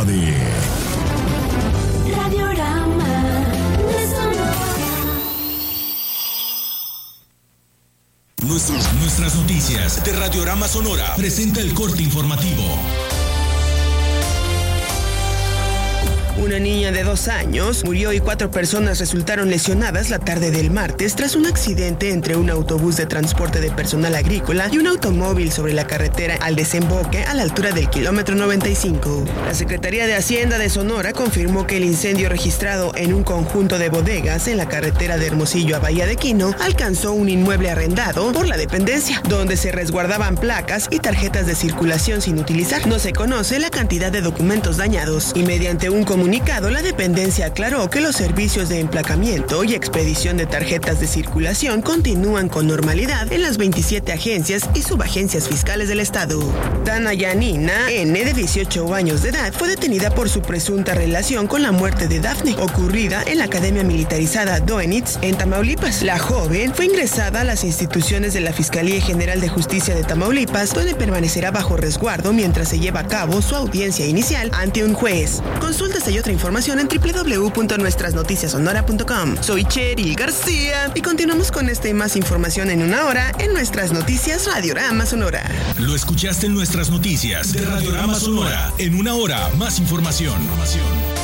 hora de Radiorama de Sonora. Nuestras noticias de Radiorama Sonora presenta el corte informativo. Una niña de 2 años murió y 4 personas resultaron lesionadas la tarde del martes tras un accidente entre un autobús de transporte de personal agrícola y un automóvil sobre la carretera al desemboque a la altura del kilómetro 95. La Secretaría de Hacienda de Sonora confirmó que el incendio registrado en un conjunto de bodegas en la carretera de Hermosillo a Bahía de Quino alcanzó un inmueble arrendado por la dependencia, donde se resguardaban placas y tarjetas de circulación sin utilizar. No se conoce la cantidad de documentos dañados y mediante un comunicado, la dependencia aclaró que los servicios de emplacamiento y expedición de tarjetas de circulación continúan con normalidad en las 27 agencias y subagencias fiscales del estado. Dana Yanina N., de 18 años de edad, fue detenida por su presunta relación con la muerte de Dafne, ocurrida en la Academia Militarizada Doenitz, en Tamaulipas. La joven fue ingresada a las instituciones de la Fiscalía General de Justicia de Tamaulipas, donde permanecerá bajo resguardo mientras se lleva a cabo su audiencia inicial ante un juez. Consulta y otra información en www.nuestrasnoticiasonora.com. Soy Cheryl García y continuamos con esta y más información en una hora en Nuestras Noticias Radiorama Sonora. Lo escuchaste en Nuestras Noticias de Radiorama Sonora. En una hora, más información.